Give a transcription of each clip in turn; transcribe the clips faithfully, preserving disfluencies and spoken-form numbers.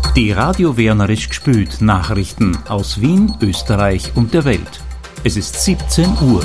Die Radio Wernerisch gspült Nachrichten aus Wien, Österreich und der Welt. Es ist siebzehn Uhr.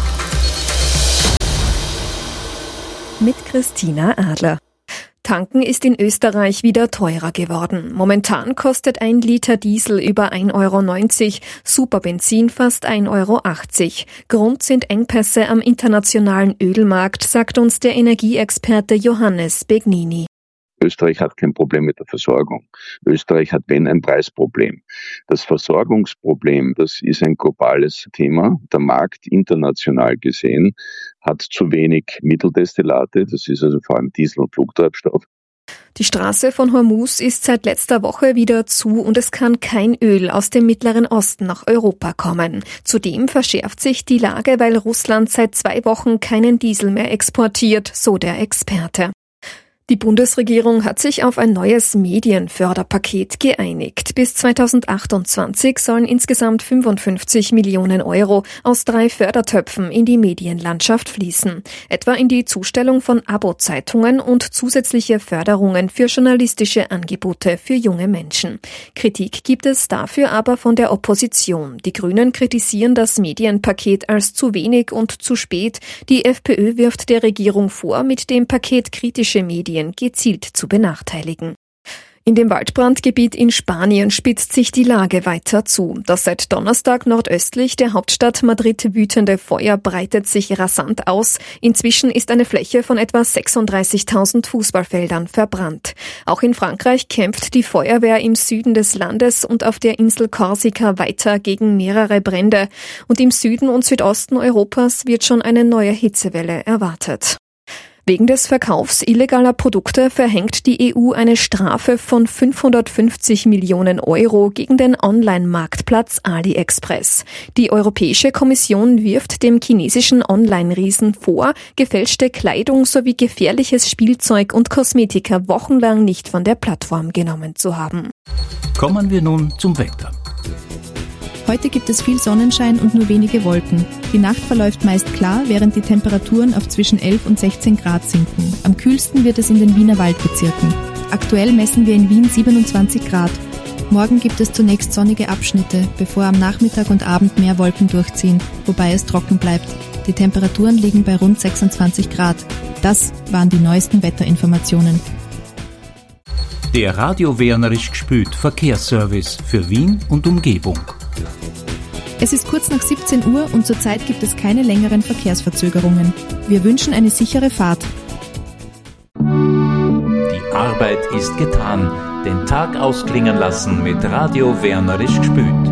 Mit Christina Adler. Tanken ist in Österreich wieder teurer geworden. Momentan kostet ein Liter Diesel über ein Euro neunzig, Superbenzin fast ein Euro achtzig. Grund sind Engpässe am internationalen Ölmarkt, sagt uns der Energieexperte Johannes Begnini. Österreich hat kein Problem mit der Versorgung. Österreich hat, wenn, ein Preisproblem. Das Versorgungsproblem, das ist ein globales Thema. Der Markt international gesehen hat zu wenig Mitteldestillate, das ist also vor allem Diesel und Flugtreibstoff. Die Straße von Hormuz ist seit letzter Woche wieder zu und es kann kein Öl aus dem Mittleren Osten nach Europa kommen. Zudem verschärft sich die Lage, weil Russland seit zwei Wochen keinen Diesel mehr exportiert, so der Experte. Die Bundesregierung hat sich auf ein neues Medienförderpaket geeinigt. Bis zweitausendachtundzwanzig sollen insgesamt fünfundfünfzig Millionen Euro aus drei Fördertöpfen in die Medienlandschaft fließen. Etwa in die Zustellung von Abo-Zeitungen und zusätzliche Förderungen für journalistische Angebote für junge Menschen. Kritik gibt es dafür aber von der Opposition. Die Grünen kritisieren das Medienpaket als zu wenig und zu spät. Die FPÖ wirft der Regierung vor, mit dem Paket kritische Medien gezielt zu benachteiligen. In dem Waldbrandgebiet in Spanien spitzt sich die Lage weiter zu. Das seit Donnerstag nordöstlich der Hauptstadt Madrid wütende Feuer breitet sich rasant aus. Inzwischen ist eine Fläche von etwa sechsunddreißigtausend Fußballfeldern verbrannt. Auch in Frankreich kämpft die Feuerwehr im Süden des Landes und auf der Insel Korsika weiter gegen mehrere Brände. Und im Süden und Südosten Europas wird schon eine neue Hitzewelle erwartet. Wegen des Verkaufs illegaler Produkte verhängt die E U eine Strafe von fünfhundertfünfzig Millionen Euro gegen den Online-Marktplatz AliExpress. Die Europäische Kommission wirft dem chinesischen Online-Riesen vor, gefälschte Kleidung sowie gefährliches Spielzeug und Kosmetika wochenlang nicht von der Plattform genommen zu haben. Kommen wir nun zum Wetter. Heute gibt es viel Sonnenschein und nur wenige Wolken. Die Nacht verläuft meist klar, während die Temperaturen auf zwischen elf und sechzehn Grad sinken. Am kühlsten wird es in den Wiener Waldbezirken. Aktuell messen wir in Wien siebenundzwanzig Grad. Morgen gibt es zunächst sonnige Abschnitte, bevor am Nachmittag und Abend mehr Wolken durchziehen, wobei es trocken bleibt. Die Temperaturen liegen bei rund sechsundzwanzig Grad. Das waren die neuesten Wetterinformationen. Der Radio Wernerisch gspült Verkehrsservice für Wien und Umgebung. Es ist kurz nach siebzehn Uhr und zurzeit gibt es keine längeren Verkehrsverzögerungen. Wir wünschen eine sichere Fahrt. Die Arbeit ist getan. Den Tag ausklingen lassen mit Radio Wernerisch gspült.